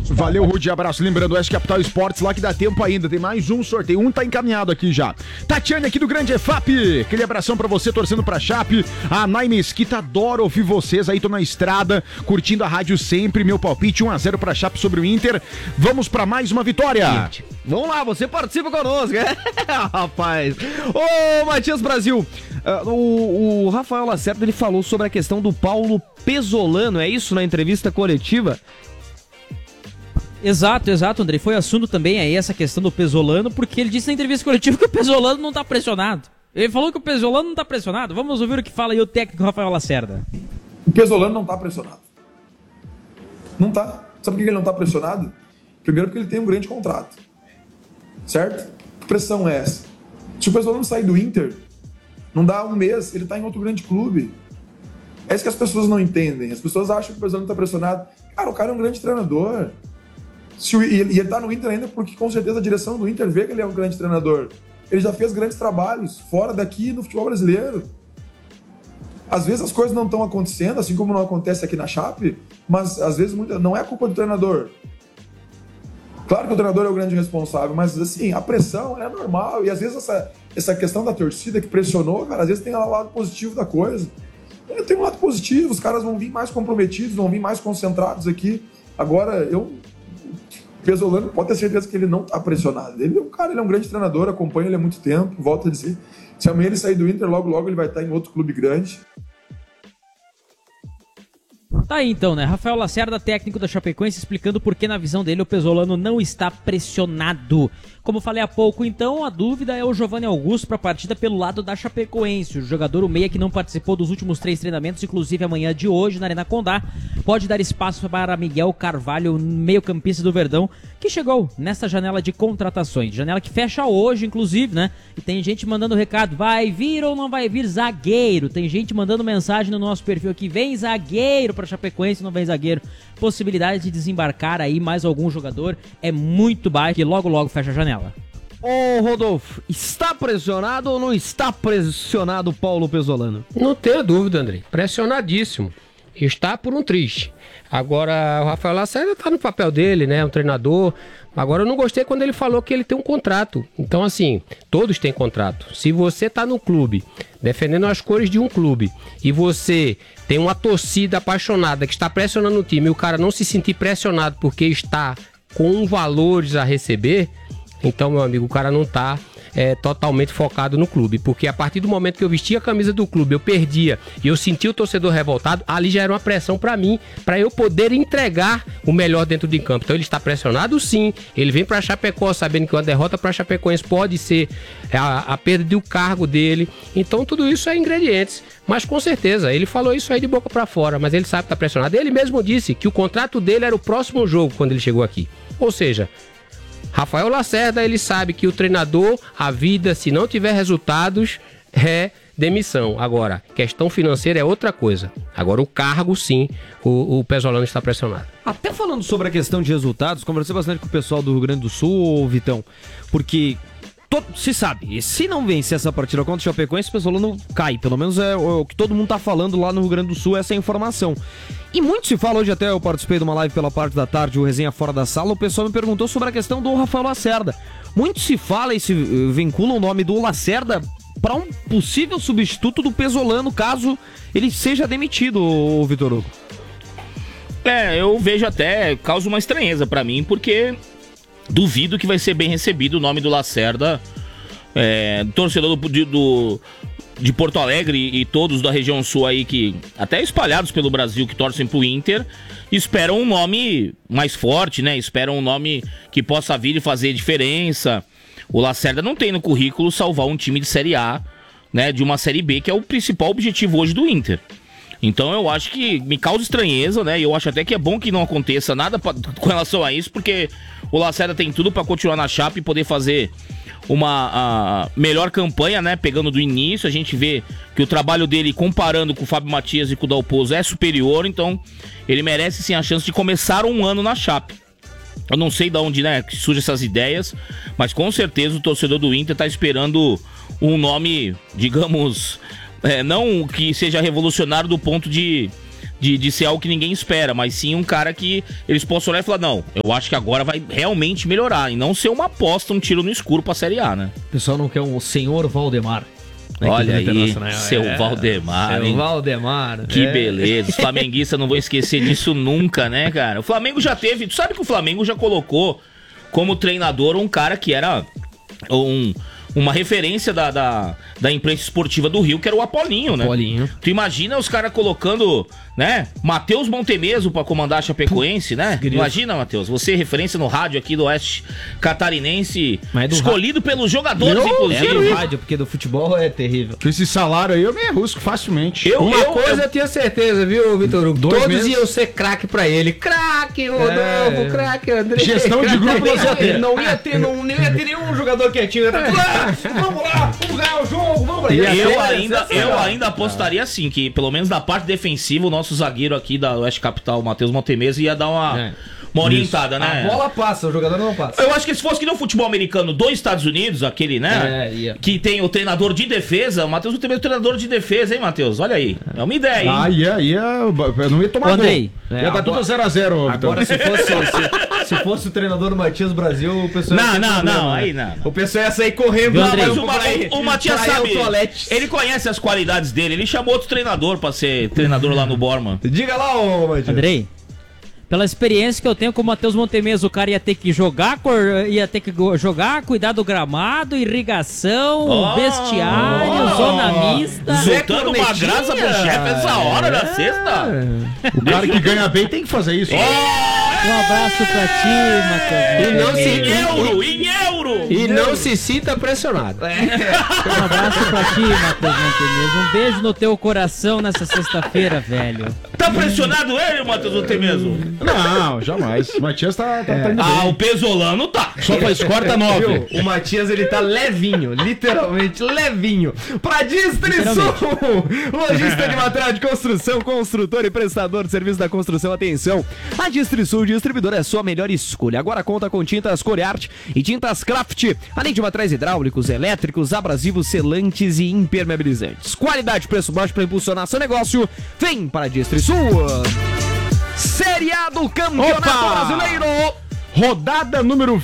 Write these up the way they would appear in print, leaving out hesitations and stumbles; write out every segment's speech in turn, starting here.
gente. Valeu, Rudy, abraço. Lembrando, Oeste Capital Esportes, lá que dá tempo ainda. Tem mais um sorteio. Um tá encaminhado aqui já. Tatiane aqui do Grande EFAP. Aquele abração pra você, torcendo pra Chape. A Nay Mesquita, adoro ouvir vocês. Aí tô na estrada, curtindo a rádio sempre. Meu palpite, 1-0 pra Chape sobre o Inter. Vamos pra mais uma vitória. Vamos lá, você participa conosco. Rapaz. Ô, Matias Brasil. O Rafael Lacerda, ele falou sobre a questão do Paulo Pesolano, é isso, na entrevista coletiva? Exato, André. Foi assunto também aí essa questão do Pesolano, porque ele disse na entrevista coletiva que o Pesolano não tá pressionado. Ele falou que o Pesolano não tá pressionado. Vamos ouvir o que fala aí o técnico Rafael Lacerda. O Pesolano não tá pressionado. Não tá. Sabe por que ele não tá pressionado? Primeiro porque ele tem um grande contrato. Certo? Que pressão é essa? Se o Pesolano sair do Inter, não dá um mês, ele tá em outro grande clube. É isso que as pessoas não entendem. As pessoas acham que o Pesolano tá pressionado. Cara, o cara é um grande treinador. E ele tá no Inter ainda porque com certeza a direção do Inter vê que ele é um grande treinador. Ele já fez grandes trabalhos fora daqui no futebol brasileiro. Às vezes as coisas não estão acontecendo, assim como não acontece aqui na Chape, mas às vezes não é culpa do treinador. Claro que o treinador é o grande responsável, mas assim, a pressão é normal. E às vezes essa questão da torcida que pressionou, cara, às vezes tem o lado positivo da coisa. Tem um lado positivo, os caras vão vir mais comprometidos, vão vir mais concentrados aqui. Agora, Pesolano pode ter certeza que ele não tá pressionado. Ele é um grande treinador, acompanha ele há muito tempo, volto a dizer. Se amanhã ele sair do Inter, logo ele vai estar em outro clube grande. Tá aí então, né? Rafael Lacerda, técnico da Chapecoense, explicando por que na visão dele o Pesolano não está pressionado. Como falei há pouco, então, a dúvida é o Giovanni Augusto para a partida pelo lado da Chapecoense. O jogador, o meia, que não participou dos últimos 3 treinamentos, inclusive amanhã de hoje na Arena Condá, pode dar espaço para Miguel Carvalho, meio-campista do Verdão, que chegou nesta janela de contratações. Janela que fecha hoje, inclusive, né? E tem gente mandando recado, vai vir ou não vai vir zagueiro? Tem gente mandando mensagem no nosso perfil aqui, vem zagueiro para Chapecoense, não vem zagueiro. Possibilidade de desembarcar aí mais algum jogador é muito baixa e logo fecha a janela. Ô, Rodolfo, está pressionado ou não está pressionado o Paulo Pesolano? Não tenho dúvida, André. Pressionadíssimo. Está por um triste. Agora, o Rafael Lacerda está no papel dele, né? Um treinador. Agora, eu não gostei quando ele falou que ele tem um contrato. Então, assim, todos têm contrato. Se você está no clube, defendendo as cores de um clube, e você tem uma torcida apaixonada que está pressionando o time e o cara não se sentir pressionado porque está com valores a receber, então, meu amigo, o cara não está totalmente focado no clube, porque a partir do momento que eu vestia a camisa do clube, eu perdia e eu sentia o torcedor revoltado, ali já era uma pressão para mim, para eu poder entregar o melhor dentro de campo. Então ele está pressionado, sim, ele vem para Chapecó sabendo que uma derrota para Chapecoense pode ser a perda do cargo dele, então tudo isso é ingredientes, mas com certeza, ele falou isso aí de boca para fora, mas ele sabe que está pressionado. Ele mesmo disse que o contrato dele era o próximo jogo quando ele chegou aqui, ou seja, Rafael Lacerda, ele sabe que o treinador, a vida, se não tiver resultados, é demissão. Agora, questão financeira é outra coisa. Agora, o cargo, sim, o Pesolano está pressionado. Até falando sobre a questão de resultados, conversei bastante com o pessoal do Rio Grande do Sul, Vitão, porque se sabe, se não vencer essa partida contra o Chapecoense, o Pesolano cai. Pelo menos é o que todo mundo tá falando lá no Rio Grande do Sul, essa é a informação. E muito se fala, hoje até eu participei de uma live pela parte da tarde, o Resenha Fora da Sala, o pessoal me perguntou sobre a questão do Rafael Lacerda. Muito se fala e se vincula o nome do Lacerda para um possível substituto do Pesolano, caso ele seja demitido, Vitor Hugo. Eu vejo até, causa uma estranheza para mim, porque duvido que vai ser bem recebido o nome do Lacerda, torcedor de Porto Alegre e todos da região sul aí, que até espalhados pelo Brasil, que torcem pro Inter, esperam um nome mais forte, né? Esperam um nome que possa vir e fazer diferença. O Lacerda não tem no currículo salvar um time de Série A, né? De uma Série B, que é o principal objetivo hoje do Inter. Então eu acho que me causa estranheza, né? E eu acho até que é bom que não aconteça nada com relação a isso, porque o Lacerda tem tudo para continuar na Chape e poder fazer uma melhor campanha, né? Pegando do início, a gente vê que o trabalho dele, comparando com o Fábio Matias e com o Dalpozo, é superior, então ele merece sim a chance de começar um ano na Chape. Eu não sei de onde, né, que surgem essas ideias, mas com certeza o torcedor do Inter tá esperando um nome, digamos, não que seja revolucionário do ponto de de ser algo que ninguém espera, mas sim um cara que eles possam olhar e falar, não, eu acho que agora vai realmente melhorar, e não ser uma aposta, um tiro no escuro pra Série A, né? O pessoal não quer um senhor Valdemar. Olha aí, seu Valdemar, Seu hein? Valdemar. Que beleza, os flamenguistas não vão esquecer disso nunca, né, cara? O Flamengo já teve, tu sabe que o Flamengo já colocou como treinador um cara que era uma referência da imprensa esportiva do Rio, que era o Apolinho, né? Apolinho. Tu imagina os caras colocando, né, Matheus Montemeso pra comandar a Chapecoense, né? Imagina, Matheus, você referência no rádio aqui do Oeste Catarinense, escolhido pelos jogadores, inclusive. É do rádio, porque do futebol é terrível. Com esse salário aí eu me arrisco facilmente. Uma coisa eu tinha certeza, viu, Vitor Hugo? Todos meses. iam ser craque pra ele. Craque, Rodolfo, craque, André. Gestão de grupo nós ia ter. Não ia ter nenhum jogador quietinho. Vamos lá, vamos ganhar o jogo, vamos lá. Eu ainda apostaria assim, que pelo menos da parte defensiva, o nosso zagueiro aqui da Oeste Capital, o Matheus Montemeso, ia dar uma orientada, né? A bola passa, o jogador não passa. Eu acho que se fosse que nem o futebol americano dos Estados Unidos, aquele, né? Que tem o treinador de defesa, o Matheus Montemeso é o treinador de defesa, hein, Matheus? Olha aí. É uma ideia, hein? Eu não ia tomar Andrei. Ia dar tudo 0x0. Agora, se fosse o treinador do Matias Brasil, o pessoal aí não. O pessoal ia sair correndo. Mas o Matias sabe, ele conhece as qualidades dele, ele chamou outro treinador pra ser treinador lá no Borman. Diga lá, ô Matias. Andrei, pela experiência que eu tenho com o Matheus Montemeso, o cara ia ter que jogar, cuidar do gramado, irrigação, vestiário, zona mista. Soltando uma graça pro chefe essa hora da sexta. O cara que ganha bem tem que fazer isso. Um abraço pra ti, Matheus. Em euro! E não se sinta pressionado. Um abraço pra ti, Matheus Montemeso. Um beijo no teu coração nessa sexta-feira, velho. Tá pressionado ele, Matheus Montemeso? Não, jamais. O Matias tá indo bem. O Pesolano tá. Só faz corta 9. O Matias, ele tá levinho, literalmente levinho. Pra Distrisul, lojista de material de construção, construtor e prestador de serviço da construção. Atenção, a Distrisul Distribuidor é a sua melhor escolha. Agora conta com tintas Corearte e tintas Craft, além de materiais hidráulicos, elétricos, abrasivos, selantes e impermeabilizantes. Qualidade, preço baixo para impulsionar seu negócio. Vem para a Distrisul. Série A do Campeonato Brasileiro. Rodada número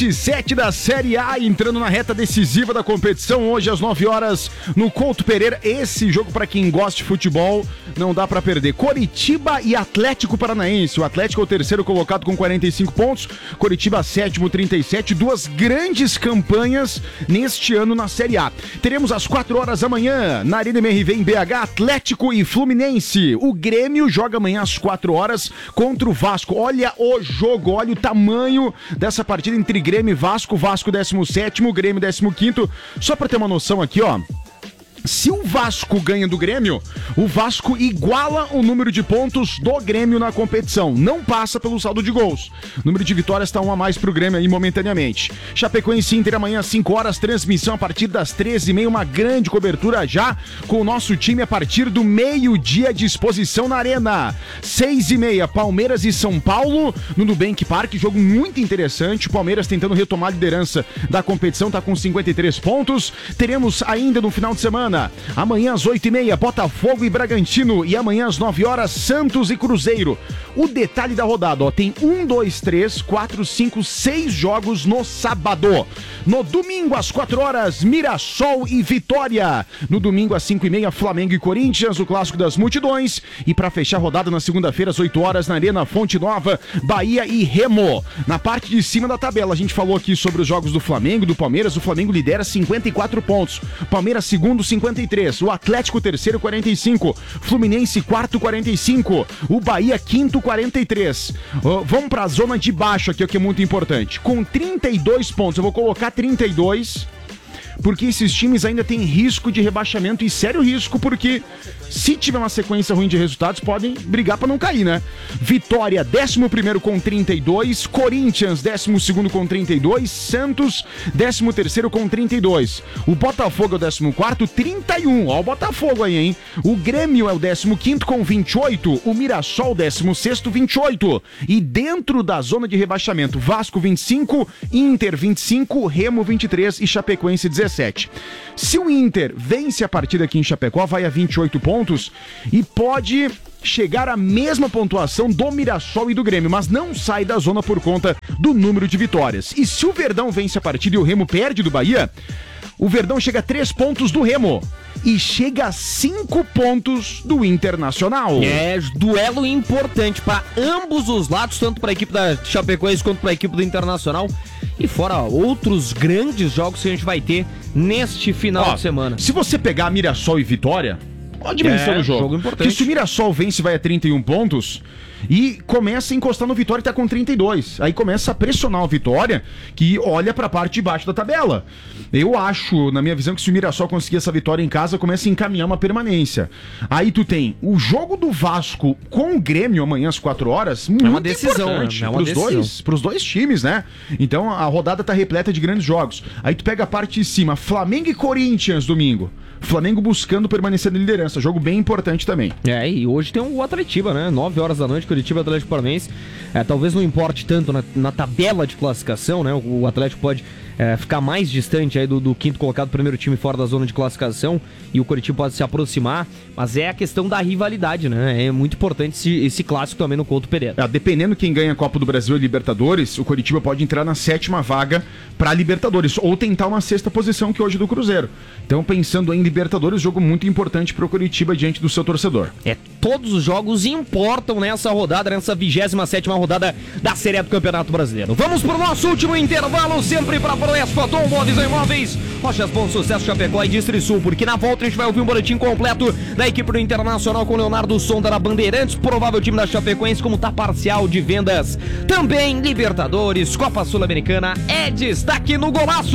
27 da Série A, entrando na reta decisiva da competição, hoje às 9 horas no Couto Pereira. Esse jogo, para quem gosta de futebol, não dá para perder. Coritiba e Atlético Paranaense. O Atlético é o terceiro colocado com 45 pontos, Coritiba sétimo, 37. Duas grandes campanhas neste ano na Série A. Teremos às 4 horas da manhã, na Arena MRV em BH, Atlético e Fluminense. O Grêmio joga amanhã às 4 horas contra o Vasco. Olha o jogo, olha o tamanho dessa partida entre Grêmio e Vasco. Vasco 17º, Grêmio 15º. Só pra ter uma noção aqui, ó. Se o Vasco ganha do Grêmio, o Vasco iguala o número de pontos do Grêmio na competição. Não passa pelo saldo de gols. O número de vitórias está 1 a mais pro Grêmio aí momentaneamente. Chapecoense Inter amanhã às 5 horas, transmissão a partir das 13h30, uma grande cobertura já com o nosso time a partir do meio-dia à disposição na Arena. 6h30, Palmeiras e São Paulo no Nubank Park, jogo muito interessante. O Palmeiras tentando retomar a liderança da competição, tá com 53 pontos. Teremos ainda no final de semana, amanhã às 8h30, Botafogo e Bragantino, e amanhã às 9 horas, Santos e Cruzeiro. O detalhe da rodada, ó, tem 1, 2, 3, 4, 5, 6 jogos no sábado. No domingo às 4 horas, Mirassol e Vitória. No domingo às 5h30, Flamengo e Corinthians, o clássico das multidões. E para fechar a rodada na segunda-feira às 8 horas, na Arena Fonte Nova, Bahia e Remo. Na parte de cima da tabela, a gente falou aqui sobre os jogos do Flamengo, do Palmeiras. O Flamengo lidera 54 pontos, Palmeiras segundo 53, o Atlético terceiro 45, Fluminense quarto 45, o Bahia quinto 43. Vamos pra zona de baixo aqui, o que é muito importante. Com 32 pontos, eu vou colocar 32, porque esses times ainda têm risco de rebaixamento, e sério risco, porque se tiver uma sequência ruim de resultados, podem brigar para não cair, né? Vitória, 11º com 32, Corinthians, 12º com 32, Santos, 13º com 32. O Botafogo é o 14º, 31. Ó o Botafogo aí, hein? O Grêmio é o 15º com 28, o Mirassol, 16º, 28. E dentro da zona de rebaixamento, Vasco, 25, Inter, 25, Remo, 23 e Chapecoense, 17. 17. Se o Inter vence a partida aqui em Chapecó, vai a 28 pontos e pode chegar à mesma pontuação do Mirassol e do Grêmio, mas não sai da zona por conta do número de vitórias. E se o Verdão vence a partida e o Remo perde do Bahia, o Verdão chega a 3 pontos do Remo e chega a 5 pontos do Internacional. É, duelo importante para ambos os lados, tanto para a equipe da Chapecoense quanto para a equipe do Internacional. E fora outros grandes jogos que a gente vai ter neste final de semana. Se você pegar Mirassol e Vitória, olha a dimensão do jogo. Importante. Porque se o Mirassol vence, vai a 31 pontos e começa a encostar no Vitória e tá com 32. Aí começa a pressionar o Vitória, que olha pra parte de baixo da tabela. Eu acho, na minha visão, que se o Mirassol conseguir essa vitória em casa, começa a encaminhar uma permanência. Aí tu tem o jogo do Vasco com o Grêmio amanhã às 4 horas. Muito uma decisão, importante, né? É uma decisão. Pros dois times, né? Então a rodada tá repleta de grandes jogos. Aí tu pega a parte de cima, Flamengo e Corinthians domingo. Flamengo buscando permanecer na liderança. Jogo bem importante também. É, e hoje tem o Atletiba, né? 9 horas da noite, Curitiba, Atlético Paranaense. Talvez não importe tanto na tabela de classificação, né? O Atlético pode ficar mais distante aí do quinto colocado, primeiro time fora da zona de classificação, e o Curitiba pode se aproximar, mas é a questão da rivalidade, né? É muito importante esse clássico também no Couto Pereira. Dependendo quem ganha a Copa do Brasil e Libertadores, o Curitiba pode entrar na 7ª vaga pra Libertadores, ou tentar uma 6ª posição que hoje é do Cruzeiro. Então, pensando em Libertadores, jogo muito importante pro Curitiba diante do seu torcedor. Todos os jogos importam nessa rodada, nessa 27ª rodada da Série A do Campeonato Brasileiro. Vamos pro nosso último intervalo, sempre pra Proesp, Faton, Móveis e Imóveis, Rochas Bom Sucesso, Chapecó e Distrisul, porque na volta a gente vai ouvir um boletim completo da equipe do Internacional com Leonardo Sonda na Bandeirantes, provável time da Chapecoense, como tá parcial de vendas. Também Libertadores, Copa Sul-Americana, é destaque no Golaço!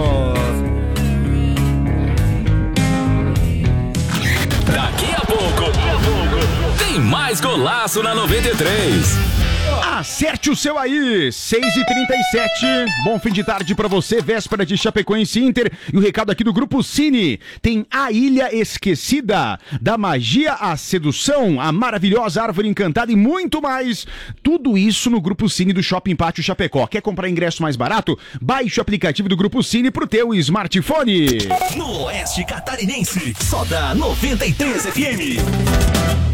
Daqui a pouco, tem mais Golaço na 93. Acerte o seu aí, 6h37, bom fim de tarde pra você, véspera de Chapecoense Inter, e o recado aqui do Grupo Cine, tem A Ilha Esquecida, da magia à sedução, a maravilhosa árvore encantada e muito mais, tudo isso no Grupo Cine do Shopping Pátio Chapecó. Quer comprar ingresso mais barato? Baixe o aplicativo do Grupo Cine pro teu smartphone. No Oeste Catarinense, só da 93 FM.